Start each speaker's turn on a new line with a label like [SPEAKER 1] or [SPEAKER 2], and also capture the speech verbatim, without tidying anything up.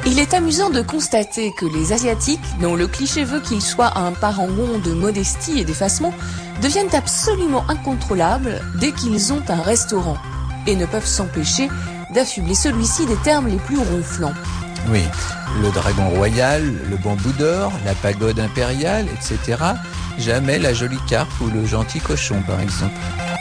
[SPEAKER 1] Il est amusant de constater que les Asiatiques, dont le cliché veut qu'ils soient un parangon de modestie et d'effacement, deviennent absolument incontrôlables dès qu'ils ont un restaurant et ne peuvent s'empêcher d'affubler celui-ci des termes les plus ronflants.
[SPEAKER 2] Oui, le dragon royal, le bambou d'or, la pagode impériale, et cetera. Jamais la jolie carpe ou le gentil cochon, par exemple.